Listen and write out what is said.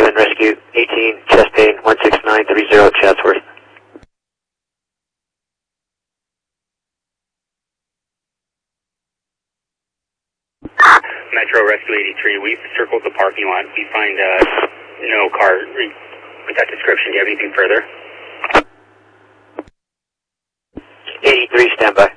7, Rescue 18, chest pain, 16930 Chatsworth. Metro Rescue 83, we've circled the parking lot. We find no car with that description. Do you have anything further? 83, standby.